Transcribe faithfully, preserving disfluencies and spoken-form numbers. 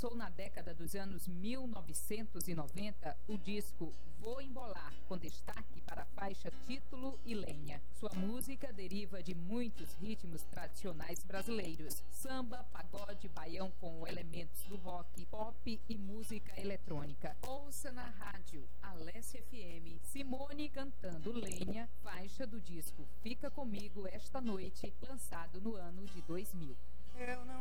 lançou na década dos anos mil novecentos e noventa o disco Vou Embolar, com destaque para a faixa Título e Lenha. Sua música deriva de muitos ritmos tradicionais brasileiros: samba, pagode, baião com elementos do rock, pop e música eletrônica. Ouça na rádio Alessia F M Simone cantando Lenha, faixa do disco Fica Comigo Esta Noite, lançado no ano de dois mil. Eu não